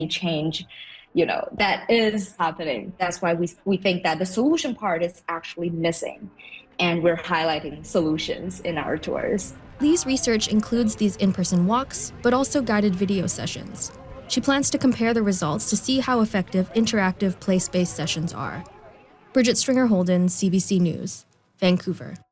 change, that is happening. That's why we think that the solution part is actually missing. And we're highlighting solutions in our tours. Lee's research includes these in-person walks, but also guided video sessions. She plans to compare the results to see how effective interactive place-based sessions are. Bridget Stringer Holden, CBC News, Vancouver.